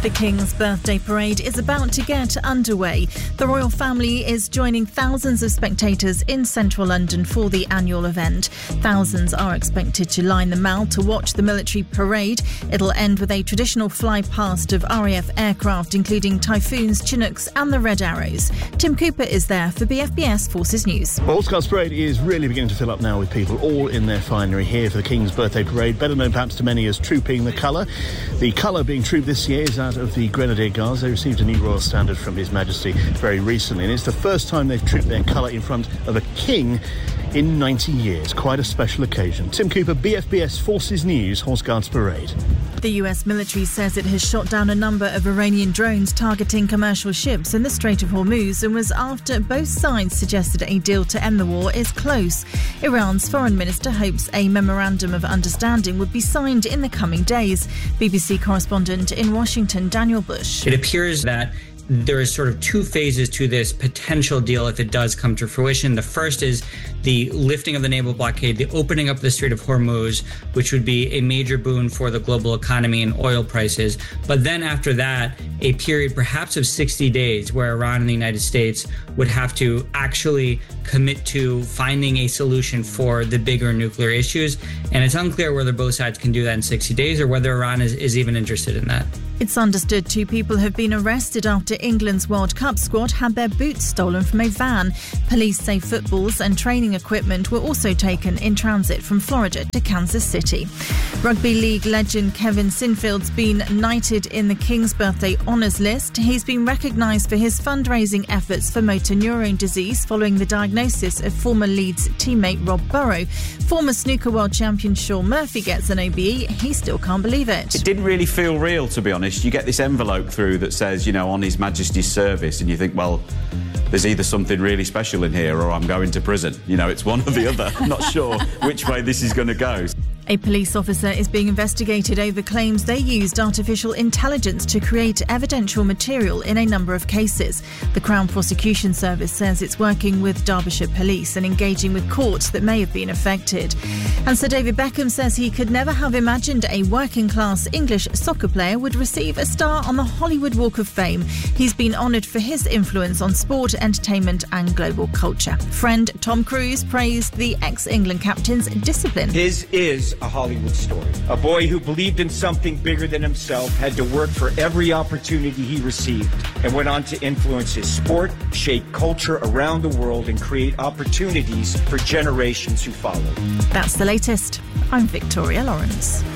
The King's birthday parade is about to get underway. The royal family is joining thousands of spectators in central London for the annual event. Thousands are expected to line the Mall to watch the military parade. It'll end with a traditional fly-past of RAF aircraft, including Typhoons, Chinooks and the Red Arrows. Tim Cooper is there for BFBS Forces News. Well, Horse Guards Parade is really beginning to fill up now with people all in their finery here for the King's birthday parade, better known perhaps to many as Trooping the Colour. The colour being trooped this year is out of the Grenadier Guards. They received a new royal standard from His Majesty very recently, and it's the first time they've trooped their colour in front of a king in 90 years. Quite a special occasion. Tim Cooper, BFBS Forces News, Horse Guards Parade. The US military says it has shot down a number of Iranian drones targeting commercial ships in the Strait of Hormuz, and was after both sides suggested a deal to end the war is close. Iran's foreign minister hopes a memorandum of understanding would be signed in the coming days. BBC correspondent in Washington, Daniel Bush. It appears that there is sort of two phases to this potential deal if it does come to fruition. The first is the lifting of the naval blockade, the opening up of the Strait of Hormuz, which would be a major boon for the global economy and oil prices. But then after that, a period perhaps of 60 days where Iran and the United States would have to actually commit to finding a solution for the bigger nuclear issues. And it's unclear whether both sides can do that in 60 days or whether Iran is even interested in that. It's understood 2 people have been arrested after England's World Cup squad had their boots stolen from a van. Police say footballs and training equipment were also taken in transit from Florida to Kansas City. Rugby League legend Kevin Sinfield's been knighted in the King's Birthday Honours List. He's been recognised for his fundraising efforts for motor neurone disease following the diagnosis of former Leeds teammate Rob Burrow. Former snooker world champion Shaun Murphy gets an OBE. He still can't believe it. It didn't really feel real, to be honest. You get this envelope through that says, on His Majesty's service, and you think, well, there's either something really special in here or I'm going to prison. It's one or the other. I'm not sure which way this is going to go. A police officer is being investigated over claims they used artificial intelligence to create evidential material in a number of cases. The Crown Prosecution Service says it's working with Derbyshire Police and engaging with courts that may have been affected. And Sir David Beckham says he could never have imagined a working-class English soccer player would receive a star on the Hollywood Walk of Fame. He's been honoured for his influence on sport, entertainment and global culture. Friend Tom Cruise praised the ex-England captain's discipline. His is a Hollywood story. A boy who believed in something bigger than himself, had to work for every opportunity he received, and went on to influence his sport, shape culture around the world, and create opportunities for generations who followed. That's the latest. I'm Victoria Lawrence.